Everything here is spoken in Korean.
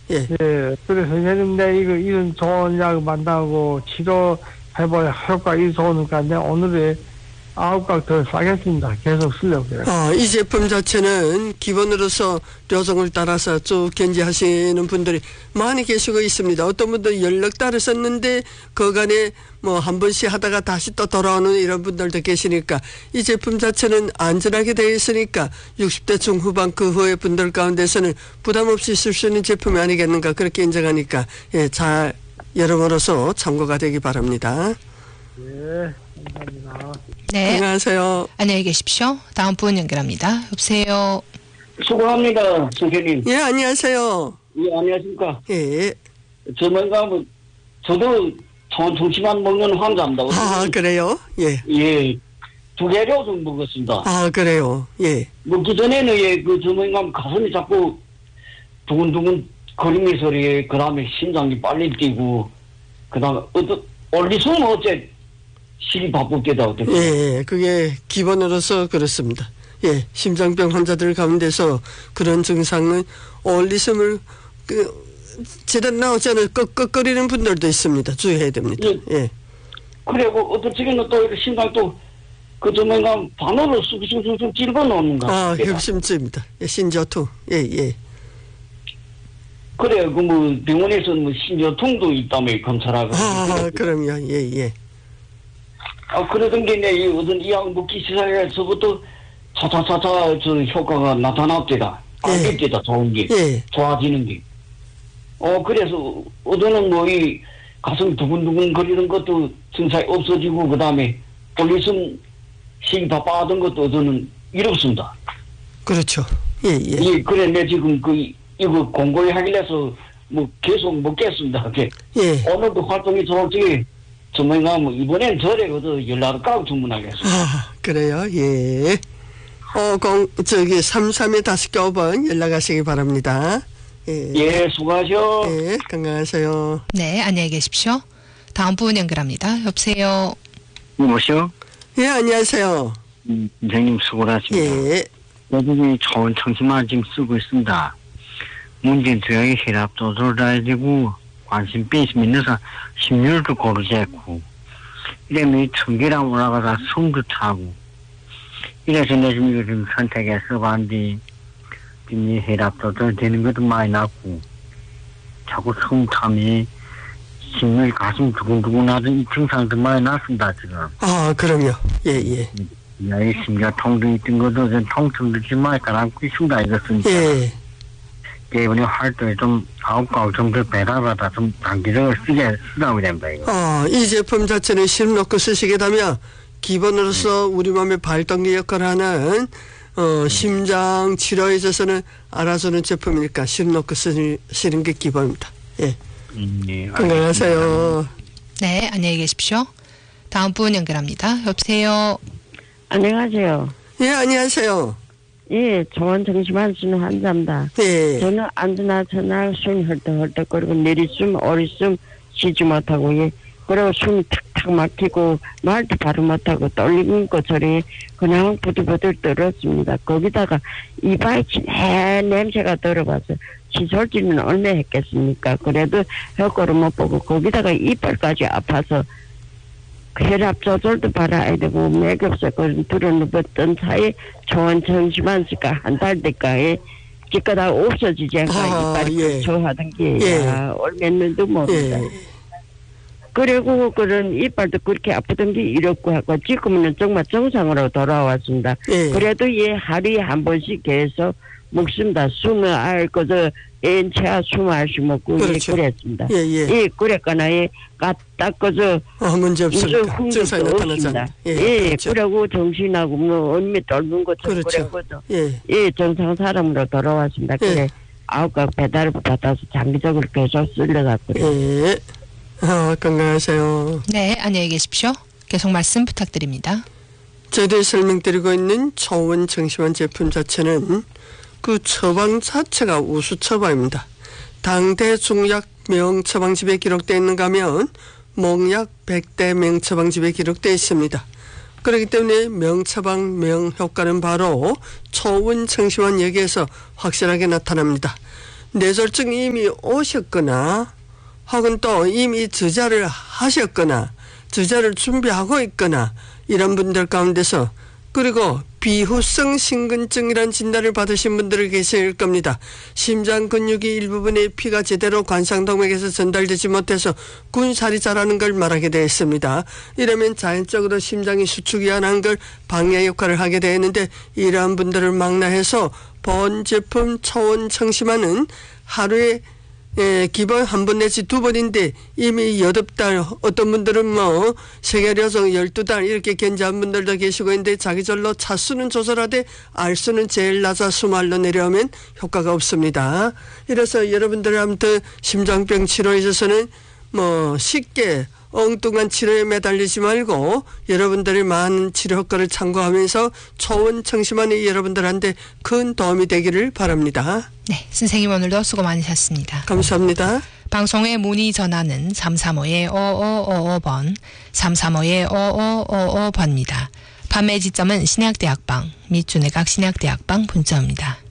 예. 예, 그래서 선생님, 내 이런 좋은 약 만나고 치료해봐야 효과 이 좋으니까 내 오늘에 9각 더 사겠습니다. 계속 쓰려고요. 이 제품 자체는 기본으로서 료성을 따라서 쭉 견지하시는 분들이 많이 계시고 있습니다. 어떤 분들은 연락 따라 썼는데 그간에 뭐 한 번씩 하다가 다시 또 돌아오는 이런 분들도 계시니까 이 제품 자체는 안전하게 되어 있으니까 60대 중후반 그 후의 분들 가운데서는 부담 없이 쓸 수 있는 제품이 아니겠는가 그렇게 인정하니까 예, 잘 여러모로서 참고가 되기 바랍니다. 예, 감사합니다. 네. 안녕하세요. 안녕히 계십시오. 다음 분 연결합니다. 여보세요. 수고합니다, 선생님. 예, 안녕하세요. 예, 안녕하십니까. 예. 저도 정치만 먹는 환자입니다. 그래요? 예. 예. 2개를 좀 먹었습니다. 그래요? 예. 먹기 전에는 가슴이 자꾸 두근두근 거리는 소리에, 그 다음에 심장이 빨리 뛰고, 그 다음에 얼리숨은 어째 실이 바쁠 때다, 어떻게. 예, 그게 기본으로서 그렇습니다. 예, 심장병 환자들 가운데서 그런 증상은 얼리숨을 제대로 나오지 않을 꺽꺽거리는 분들도 있습니다. 주의해야 됩니다. 예. 그리고 어떤 적에는 또 심장 또 반으로 쑥쑥쑥 찔러 놓는가. 협심증입니다. 예, 신저통. 예, 예. 그래, 병원에서는 신저통도 있다며, 검사라고. 그럼요. 예, 예. 그러던 게, 어떤 이약 먹기 시작해서부터 차차차차 효과가 나타났대다. 알겠대다, 좋은 게. 예. 좋아지는 게. 그래서, 어제는 이 가슴 두근두근 거리는 것도 증상이 없어지고, 그 다음에 볼리숨 힘이 다 빠진 것도 어제는 이렇습니다. 그렇죠. 예, 예. 예, 그래, 내 지금 이거 공고히 하길래서 계속 먹겠습니다. 예. 오늘도 활동이 좋을지, 전문가 이번엔 절에 연락을 까고 주문하겠습니다. 그래요? 예. 33-5번 연락하시기 바랍니다. 예. 예, 수고하셔. 예, 건강하세요. 네, 안녕히 계십시오. 다음 분 연결합니다. 여보세요. 여보세요? 예, 안녕하세요. 선생님 수고하십니다. 예. 여전히 좋은 청심환 지금 쓰고 있습니다. 문제는 저녁에 혈압 조절해야 되고, 관심 빼심 있어서 심률도 고르지않고, 이러면 청계랑 올라가다 숨도 차고, 이래서 내 지금 이거 좀 선택해서 봤는데, 지금 혈압 조절되는 것도 많이 났고, 자꾸 숨 참이 심률 가슴 두근두근 하던 이 증상도 많이 났습니다, 지금. 그럼요. 예, 예. 이 심장통도 있던 것도 좀 통증도 좀 많이 가라앉고 있습니다, 이것은. 예. 때문에 활동에 좀 9가구 정도 배달받아 좀 단기적으로 쓰라고 됩니다, 이거. 이 제품 자체는 심 놓고 쓰시게 되면 기본으로서 우리 몸의 발동기 역할을 하는 심장 치료에 있어서는 알아주는 제품이니까 심 놓고 쓰시는 게 기본입니다. 예. 예, 건강하세요. 네, 안녕히 계십시오. 다음 분 연결합니다. 여보세요. 안녕하세요. 예, 안녕하세요. 예, 좋은 정신만 쓰는 환자입니다. 예. 저는 앉으나 서나 숨이 헐떡헐떡거리고 내리숨, 오리숨 쉬지 못하고, 예. 그리고 숨이 탁탁 막히고 말도 바로 못하고 떨리는 것처럼 그냥 부들부들 떨었습니다. 거기다가 이빨이 냄새가 들어가서 칫솔질은 얼마 했겠습니까? 그래도 효과를 못 보고 거기다가 이빨까지 아파서 혈압 조절도 받아야 되고 맥엽석을 들어눕었던 사이에 좋은 정신만스가 한 달 대가에 기껏 없어지지 않고 이빨이 좋아하던 게 얼마였는도 모른다. 그리고 그런 이빨도 그렇게 아프던 게 이렇고 하고 지금은 정말 정상으로 돌아왔습니다. 그래도 하루에 한 번씩 계속 먹습니다. 숨을 앓고서 엔체와 숨을 알 수 먹고 그랬습니다. 그랬거나 닦아서 문제 없습니다. 증상이 나타나잖아요. 그렇죠. 그리고 정신하고 얼마 떨는 것처럼 그래고도 정상 사람으로 돌아왔습니다. 그래 9각 배달을 받아서 장기적으로 계속 쓸려갔고요. 건강하세요. 네, 안녕히 계십시오. 계속 말씀 부탁드립니다. 저희들이 설명드리고 있는 초원 정신환 제품 자체는 그 처방 자체가 우수 처방입니다. 당대 중약 명처방집에 기록되어 있는가 하면 몽약 100대 명처방집에 되어 있습니다. 그렇기 때문에 명처방 명효과는 바로 초원 정신환 여기에서 확실하게 나타납니다. 뇌졸중이 이미 오셨거나 혹은 또 이미 주자를 하셨거나 주자를 준비하고 있거나 이런 분들 가운데서 그리고 비후성 심근증이란 진단을 받으신 분들이 계실 겁니다. 심장 근육이 일부분의 피가 제대로 관상동맥에서 전달되지 못해서 군살이 자라는 걸 말하게 되었습니다. 이러면 자연적으로 심장이 수축이 안 한 걸 방해 역할을 하게 되었는데 이러한 분들을 망라해서 본제품 초원 청심환은 하루에 기본 한 번 내지 두 번인데 이미 8달 어떤 분들은 뭐 세계여성 12달 이렇게 견제한 분들도 계시고 있는데 자기절로 차수는 조절하되 알수는 제일 낮아 수말로 내려오면 효과가 없습니다. 이래서 여러분들 아무튼 심장병 치료에 있어서는 뭐 쉽게 엉뚱한 치료에 매달리지 말고 여러분들이 많은 치료 효과를 참고하면서 초원 청심환이 여러분들한테 큰 도움이 되기를 바랍니다. 네, 선생님 오늘도 수고 많으셨습니다. 감사합니다. 방송의 문의 전화는 335-5555번, 335-5555번입니다. 판매 지점은 신약대학방, 및 준외각 신약대학방 분점입니다.